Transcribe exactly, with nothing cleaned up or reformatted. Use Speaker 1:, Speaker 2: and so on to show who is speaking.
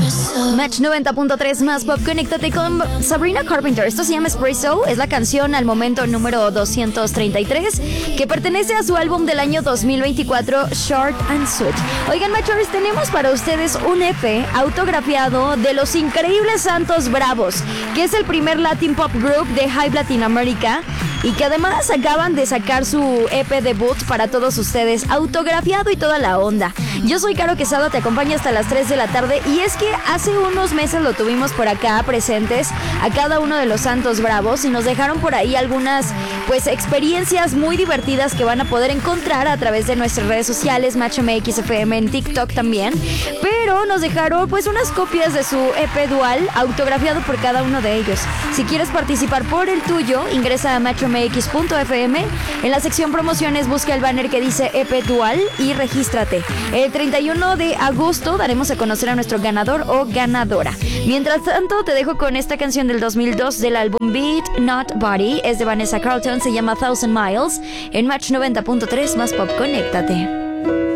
Speaker 1: Match noventa punto tres más pop. Conéctate con Sabrina Carpenter. Esto se llama Espresso. Es la canción al momento número doscientos treinta y tres, que pertenece a su álbum del año dos mil veinticuatro, Short and Sweet. Oigan, Matchers, tenemos para ustedes un E P autografiado de los increíbles Santos Bravos, que es el primer Latin Pop Group de Hype Latinoamérica, y que además acaban de sacar su E P debut para todos ustedes, autografiado y toda la onda. Yo soy Caro Quesada, te acompaño hasta las tres de la tarde, y es que hace unos meses lo tuvimos por acá presentes a cada uno de los Santos Bravos, y nos dejaron por ahí algunas pues experiencias muy divertidas que van a poder encontrar a través de nuestras redes sociales, Match M X F M, en TikTok también. Pero nos dejaron pues unas copias de su E P dual autografiado por cada uno de ellos. Si quieres participar por el tuyo, ingresa a match m x punto f m. En la sección promociones busca el banner que dice E P dual y regístrate. El treinta y uno de agosto daremos a conocer a nuestro ganador o ganadora. Mientras tanto, te dejo con esta canción del dos mil dos del álbum Beat Not Body. Es de Vanessa Carlton, se llama Thousand Miles. En Match noventa punto tres más pop, conéctate.